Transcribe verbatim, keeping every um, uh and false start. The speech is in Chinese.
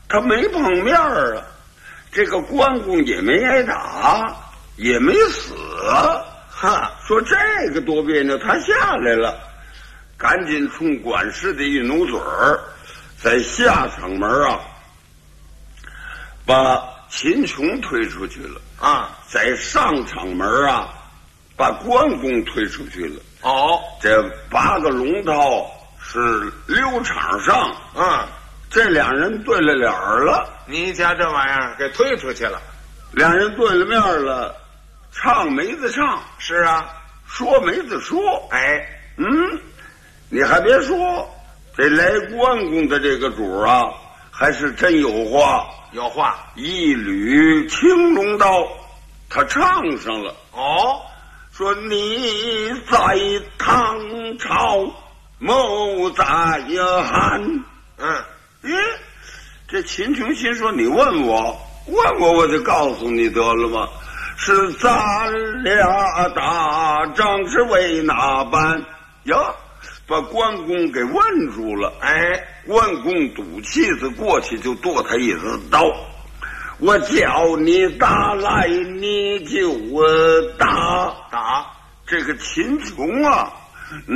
他没碰面啊，这个关公也没挨打，也没死，哈，说这个多别扭，他下来了，赶紧冲管事的一努嘴儿，在下场门啊，把秦琼推出去了啊， 在上场门啊，把关公推出去了。 哦， 这八个龙套是溜场上， 嗯， 这两人对了脸儿了。 你家这玩意儿给推出去了， 两人对了面了，唱没得唱， 是啊， 说没得说。 哎， 嗯，你还别说，这来关公的这个主啊，还是真有话， 有话。 一缕青龙刀，他唱上了。 哦， 说你在唐朝，某在汉。 嗯， 咦，这秦琼心说，你问我问我我就告诉你得了吗？是咱俩打仗是为哪般呀？把关公给问住了。 哎， 关公赌气子过去就剁他一子刀，我叫你打来你就打打这个秦琼啊，